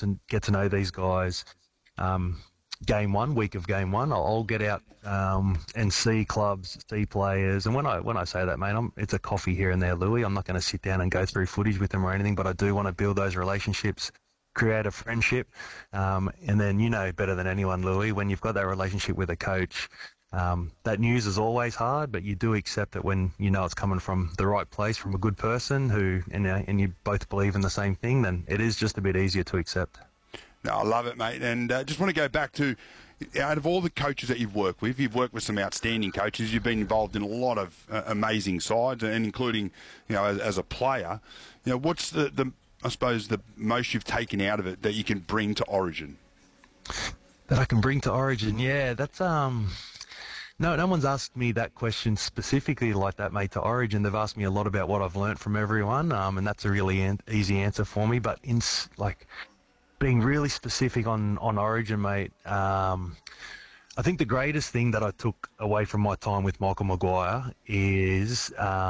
to get to know these guys. Week of game one, I'll get out and see clubs, see players, and when I say that, mate, it's a coffee here and there, Louis. I'm not going to sit down and go through footage with them or anything, but I do want to build those relationships, create a friendship, and then you know better than anyone, Louis, when you've got that relationship with a coach. That news is always hard, but you do accept it when you know it's coming from the right place, from a good person and you both believe in the same thing. Then it is just a bit easier to accept. No, I love it, mate. And just want to go back to, out of all the coaches that you've worked with some outstanding coaches. You've been involved in a lot of amazing sides, and including, as a player. What's the I suppose the most you've taken out of it that you can bring to Origin? That I can bring to Origin, yeah. That's No one's asked me that question specifically like that, mate, to Origin. They've asked me a lot about what I've learnt from everyone, and that's a really easy answer for me. But being really specific on Origin, mate, I think the greatest thing that I took away from my time with Michael Maguire is,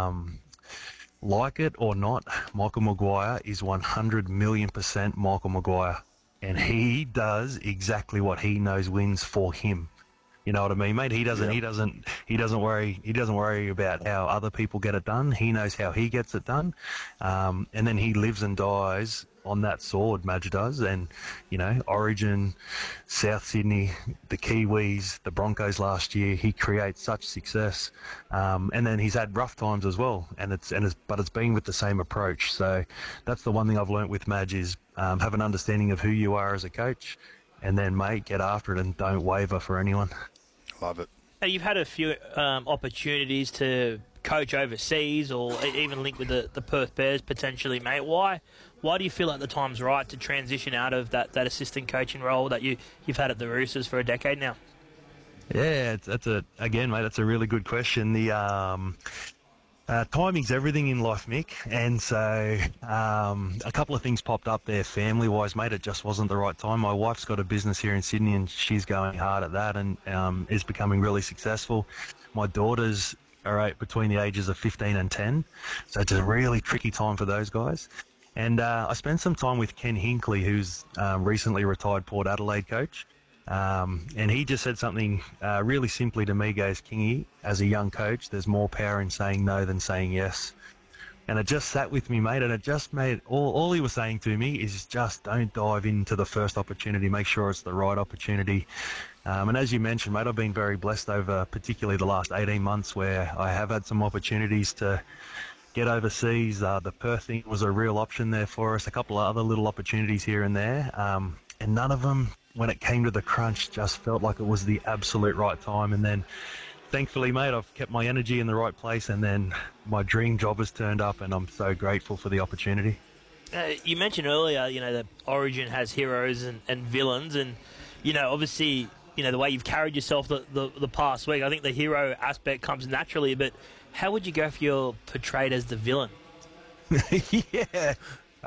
like it or not, Michael Maguire is 100 million% Michael Maguire. And he does exactly what he knows wins for him. You know what I mean, mate? He doesn't worry about how other people get it done. He knows how he gets it done. And then he lives and dies on that sword, Madge does. And, Origin, South Sydney, the Kiwis, the Broncos last year, he creates such success. And then he's had rough times as well. But it's been with the same approach. So that's the one thing I've learnt with Madge is have an understanding of who you are as a coach. And then, mate, get after it and don't waver for anyone. Love it. Now, you've had a few opportunities to coach overseas or even link with the Perth Bears potentially, mate. Why do you feel like the time's right to transition out of that assistant coaching role that you've had at the Roosters for a decade now? Yeah, that's a really good question. Timing's everything in life, Mick, and so a couple of things popped up there family-wise, mate. It just wasn't the right time. My wife's got a business here in Sydney and she's going hard at that and is becoming really successful. My daughters are between the ages of 15 and 10, so it's a really tricky time for those guys. And I spent some time with Ken Hinkley, who's recently retired Port Adelaide coach. And he just said something really simply to me, goes, Kingy, as a young coach, there's more power in saying no than saying yes. And it just sat with me, mate, and it just made, all he was saying to me is just don't dive into the first opportunity, make sure it's the right opportunity. And as you mentioned, mate, I've been very blessed over particularly the last 18 months where I have had some opportunities to get overseas. The Perth thing was a real option there for us, a couple of other little opportunities here and there, and none of them, when it came to the crunch, just felt like it was the absolute right time. And then, thankfully, mate, I've kept my energy in the right place, and then my dream job has turned up, and I'm so grateful for the opportunity. You mentioned earlier, that Origin has heroes and villains, and, obviously, the way you've carried yourself the past week, I think the hero aspect comes naturally, but how would you go if you're portrayed as the villain? Yeah,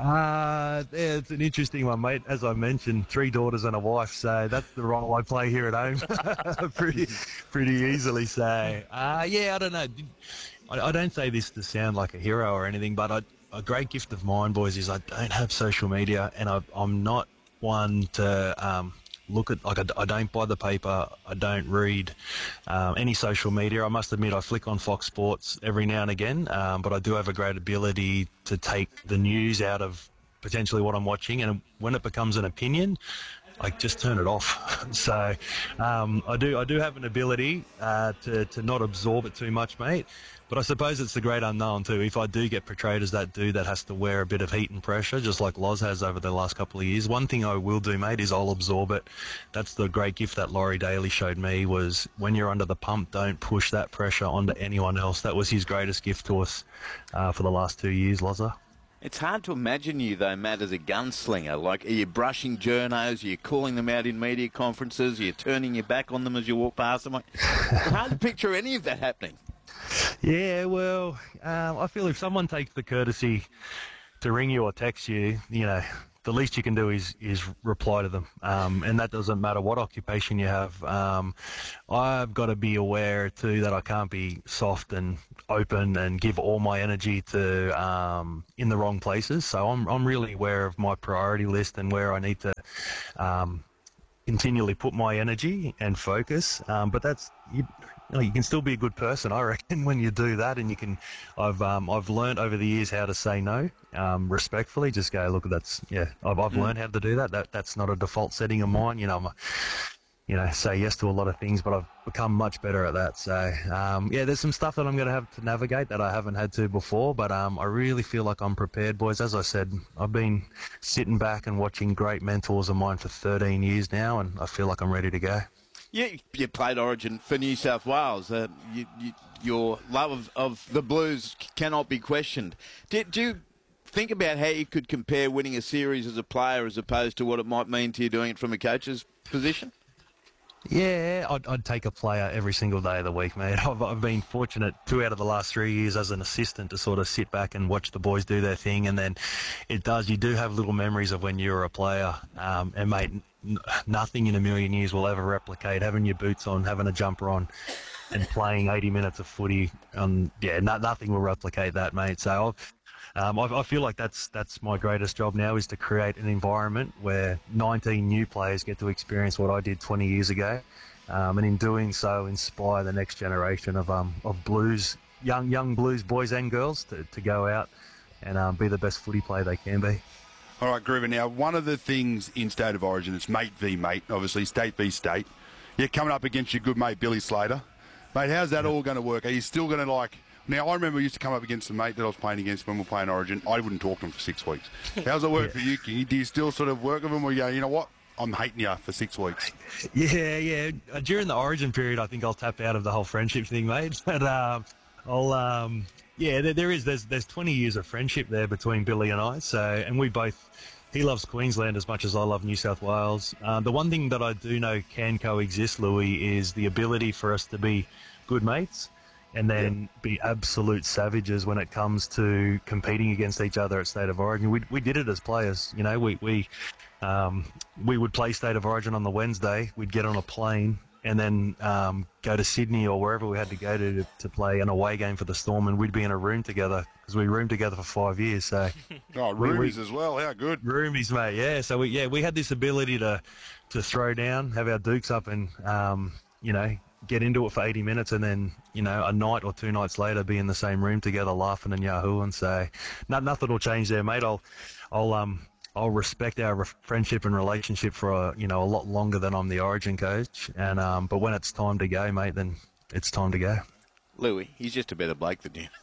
it's an interesting one, mate. As I mentioned, 3 daughters and a wife, so that's the role I play here at home pretty easily. So, I don't know. I don't say this to sound like a hero or anything, but a great gift of mine, boys, is I don't have social media, and I'm not one to look at, I don't buy the paper, I don't read any social media. I must admit I flick on Fox Sports every now and again, but I do have a great ability to take the news out of potentially what I'm watching, and when it becomes an opinion, I just turn it off. So I do have an ability to not absorb it too much, mate. But I suppose it's the great unknown too. If I do get portrayed as that dude that has to wear a bit of heat and pressure, just like Loz has over the last couple of years, one thing I will do, mate, is I'll absorb it. That's the great gift that Laurie Daly showed me, was when you're under the pump, don't push that pressure onto anyone else. That was his greatest gift to us for the last 2 years, Loza. It's hard to imagine you, though, Matt, as a gunslinger. Like, are you brushing journos? Are you calling them out in media conferences? Are you turning your back on them as you walk past them? It's hard to picture any of that happening. Yeah, well, I feel if someone takes the courtesy to ring you or text you, the least you can do is reply to them, and that doesn't matter what occupation you have. I've got to be aware too that I can't be soft and open and give all my energy to in the wrong places. So I'm really aware of my priority list and where I need to continually put my energy and focus. But that's you can still be a good person, I reckon, when you do that. And you can, I've learned over the years how to say no, respectfully. Just go, look, I've learned how to do that. That's not a default setting of mine. Say yes to a lot of things, but I've become much better at that. So, there's some stuff that I'm going to have to navigate that I haven't had to before, but I really feel like I'm prepared, boys. As I said, I've been sitting back and watching great mentors of mine for 13 years now, and I feel like I'm ready to go. You played Origin for New South Wales. Your love of the Blues cannot be questioned. Do you think about how you could compare winning a series as a player as opposed to what it might mean to you doing it from a coach's position? Yeah, I'd take a player every single day of the week, mate. I've been fortunate 2 out of the last 3 years as an assistant to sort of sit back and watch the boys do their thing, and then you do have little memories of when you were a player, and mate, nothing in a million years will ever replicate having your boots on, having a jumper on, and playing 80 minutes of footy. Nothing will replicate that, mate. So I feel like that's my greatest job now, is to create an environment where 19 new players get to experience what I did 20 years ago, and in doing so inspire the next generation of Blues, young Blues boys and girls to go out and be the best footy player they can be. All right, Groover, now one of the things in State of Origin, it's mate v mate, obviously, state v state. You're coming up against your good mate Billy Slater. Mate, how's that all going to work? Are you still going to Now, I remember I used to come up against a mate that I was playing against when we were playing Origin. I wouldn't talk to him for 6 weeks. How's it work for you, King? Do you still sort of work with him, or you go, you know what, I'm hating you for 6 weeks? Yeah. During the Origin period, I think I'll tap out of the whole friendship thing, mate. But there's 20 years of friendship there between Billy and I. So, and he loves Queensland as much as I love New South Wales. The one thing that I do know can coexist, Louis, is the ability for us to be good mates and then be absolute savages when it comes to competing against each other at State of Origin. We did it as players. We would play State of Origin on the Wednesday. We'd get on a plane and then go to Sydney or wherever we had to go to play an away game for the Storm, and we'd be in a room together because we roomed together for 5 years. So roomies as well. How good. Roomies, mate. Yeah. So we had this ability to throw down, have our dukes up, and get into it for 80 minutes, and then a night or 2 nights later be in the same room together laughing and yahooing. So nothing will change there, mate. I'll respect our friendship and relationship for a lot longer than I'm the Origin coach, and but when it's time to go, mate, then it's time to go. Louis, he's just a better bloke than you.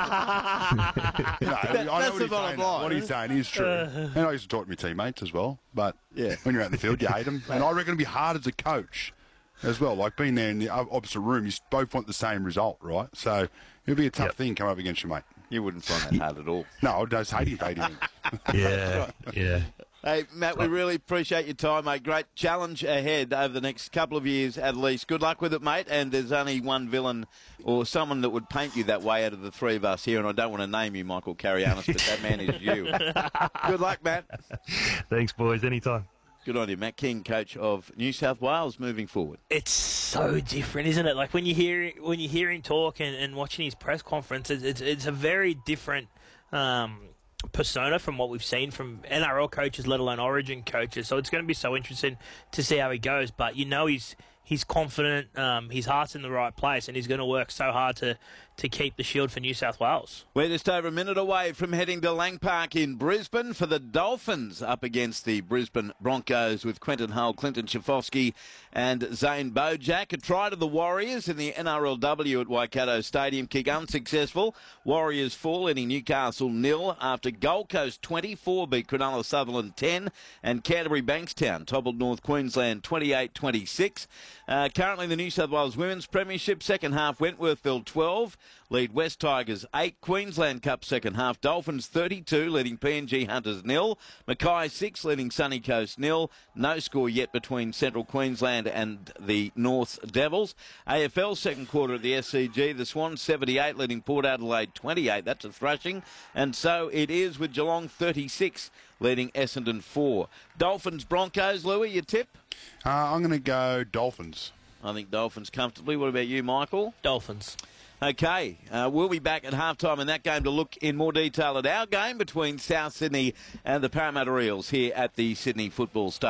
I know what he's saying. What he's saying is true. And I used to talk to my teammates as well, but when you're out in the field, you hate them. And I reckon it'd be hard as a coach as well. Like being there in the opposite room, you both want the same result, right? So it'll be a tough thing coming up against your mate. You wouldn't find that hard at all. No, I just hate him. Yeah. Hey, Matt, we really appreciate your time, mate. Great challenge ahead over the next couple of years at least. Good luck with it, mate. And there's only one villain or someone that would paint you that way out of the three of us here, and I don't want to name you Michael Carianis, but that man is you. Good luck, Matt. Thanks, boys. Anytime. Good on you, Matt King, coach of New South Wales, moving forward. It's so different, isn't it? Like when you hear him talk and watching his press conference, it's a very different persona from what we've seen from NRL coaches, let alone Origin coaches. So it's going to be so interesting to see how he goes. But he's confident, his heart's in the right place, and he's going to work so hard to keep the shield for New South Wales. We're just over a minute away from heading to Lang Park in Brisbane for the Dolphins up against the Brisbane Broncos with Quentin Hull, Clinton Schifofsky and Zane Bojack. A try to the Warriors in the NRLW at Waikato Stadium. Kick unsuccessful. Warriors 4 leading Newcastle 0 after Gold Coast 24 beat Cronulla Sutherland 10 and Canterbury Bankstown toppled North Queensland 28-26. Currently the New South Wales Women's Premiership second half, Wentworthville 12 lead West Tigers 8. Queensland Cup second half, Dolphins 32 leading PNG Hunters 0. Mackay 6 leading Sunny Coast 0. No score yet between Central Queensland and the North Devils. AFL second quarter at the SCG, the Swans 78 leading Port Adelaide 28. That's a thrashing. And so it is with Geelong 36 leading Essendon 4. Dolphins, Broncos, Louis, your tip? I'm going to go Dolphins. I think Dolphins comfortably. What about you, Michael? Dolphins. Okay, we'll be back at halftime in that game to look in more detail at our game between South Sydney and the Parramatta Eels here at the Sydney Football Stadium.